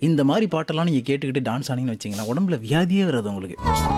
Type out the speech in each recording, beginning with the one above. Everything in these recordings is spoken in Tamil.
இந்த மாதிரி பாட்டெல்லாம் நீங்கள் கேட்டுக்கிட்டு டான்ஸ் ஆனீங்கன்னு வச்சிங்கன்னா உடம்புல வியாதியே வராது உங்களுக்கு.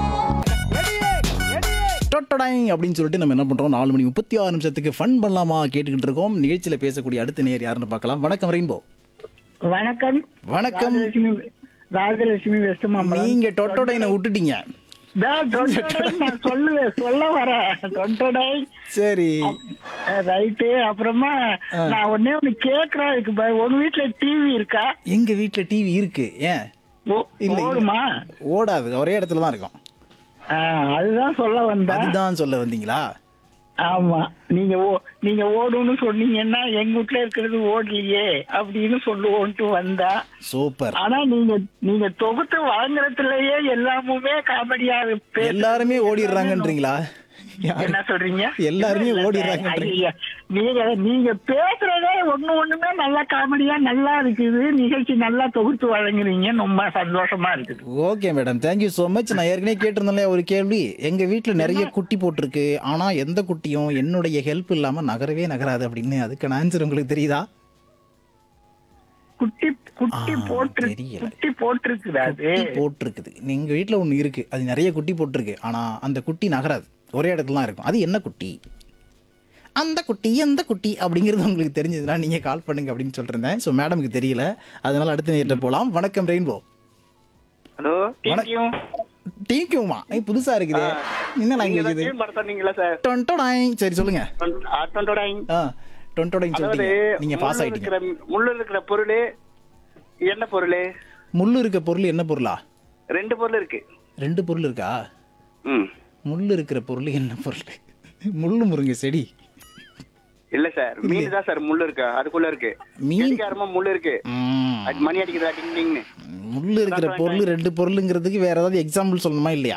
டொட்டடாய் அப்படின்னு சொல்லிட்டு நம்ம என்ன பண்ணுறோம், 4:36 ஃபன் பண்ணலாமா கேட்டுக்கிட்டு இருக்கோம். நிகழ்ச்சியில் பேசக்கூடிய அடுத்த நேர் யாருன்னு பார்க்கலாம். வணக்கம் ரெயின்போ. வணக்கம். வணக்கம். ராஜலட்சுமி வெஸ்ட் மாம்பலம். நீங்க டொட்டோடைனை விட்டுட்டீங்க. நான் சொல்ல வரேன். டொட்டடை சரி ரைட்டு. அப்புறமா நான் ஒண்ணு கேக்குறேன். உங்க வீட்டுல டிவி இருக்கா? எங்க வீட்டுல டிவி இருக்கு. ஏன் இல்ல, ஓடுமா? ஓடாது, ஒரே இடத்துல தான் இருக்கும். அதுதான் சொல்ல வந்தேன். அதுதான் சொல்ல வந்தீங்களா? ஆமா. நீங்க ஓடுன்னு சொன்னீங்கன்னா எங்க வீட்டுல இருக்கிறது ஓடலையே அப்படின்னு சொல்லுவோன்ட்டு வந்தா. சூப்பர். ஆனா நீங்க தொகுத்து வாங்குறதுலயே எல்லாமுமே காமெடியா இருக்கு. எல்லாருமே ஓடிடுறாங்கன்றீங்களா? என்ன சொல்றீங்க? எல்லாருமே ஓடிடுறாங்க. நீங்க பேசுறதே ஒண்ணுமே நல்லா காமெடியா நல்லா இருக்குது. நிகழ்ச்சி நல்லா தொகுத்து வழங்குறீங்க. ரொம்ப சந்தோஷமா இருக்குது. Okay madam, thank you so much. நான் ஏற்கனவே கேட்டிருந்தேன் ஒரு கேள்வி. எங்க வீட்டுல நிறைய குட்டி போட்டிருக்கு, ஆனா எந்த குட்டியும் என்னுடைய ஹெல்ப் இல்லாம நகரவே நகராது அப்படின்னு. அதுக்கான ஆன்சர் உங்களுக்கு தெரியுதா? குட்டி தெரியல. குட்டி போட்டிருக்குது. அது போட்டிருக்குது. எங்க வீட்டுல ஒண்ணு இருக்கு, அது நிறைய குட்டி போட்டிருக்கு, ஆனா அந்த குட்டி நகராது, ஒரே இடத்துல தான் இருக்கும். அது என்ன குட்டி? அந்த குட்டி எந்த குட்டி அப்படிங்கிறது உங்களுக்கு தெரிஞ்சதுன்னா நீங்க கால் பண்ணுங்க அப்படின்னு சொல்லிருந்தேன். ஸோ மேடமுக்கு தெரியல, அதனால அடுத்த நேரத்தை போலாம். வணக்கம் ரெயின்போ. ஹலோ, டீக்குமா புதுசா இருக்குது. என்ன லாங்குவேஜ் இது? சரி சொல்லுங்க. டொண்டோடைன் சொல்லிட்டீங்க. நீங்க பாஸ் ஆயிட்டீங்க. முள்ளு இருக்கிற பொருள் என்ன பொருள்? முள்ளு இருக்க பொருள் என்ன பொருளா? ரெண்டு பொருள் இருக்கு. ரெண்டு பொருள் இருக்கா? முள்ளு இருக்கிற பொருள் என்ன பொருள்? முள்ளு முருங்கை செடி இல்ல சார், மீன் தான் சார் முள்ளு இருக்கு. அதுக்குள்ள இருக்கு மீன் முள்ளு இருக்கு. அது மணி அடிக்குதா டிங் டிங்னு. முள்ளு இருக்கிற பொருள் ரெண்டு பொருளுங்கிறதுக்கு வேற ஏதாவது எக்ஸாம்பிள் சொல்லணுமா இல்லையா?